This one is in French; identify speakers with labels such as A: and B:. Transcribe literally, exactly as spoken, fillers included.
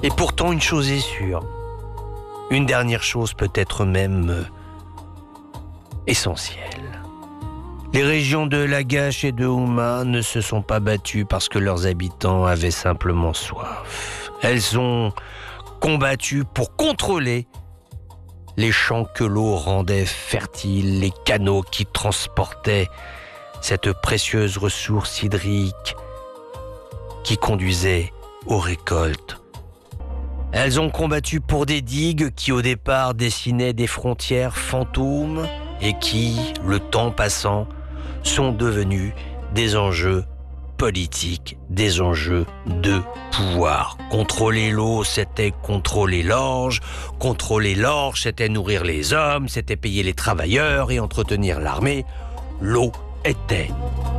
A: Et pourtant, une chose est sûre. Une dernière chose peut-être même euh, essentielle. Les régions de Lagash et de Houma ne se sont pas battues parce que leurs habitants avaient simplement soif. Elles ont combattu pour contrôler les champs que l'eau rendait fertiles, les canaux qui transportaient cette précieuse ressource hydrique qui conduisait aux récoltes. Elles ont combattu pour des digues qui au départ dessinaient des frontières fantômes et qui, le temps passant, sont devenues des enjeux politiques, des enjeux de pouvoir. Contrôler l'eau, c'était contrôler l'orge. Contrôler l'orge, c'était nourrir les hommes, c'était payer les travailleurs et entretenir l'armée. L'eau était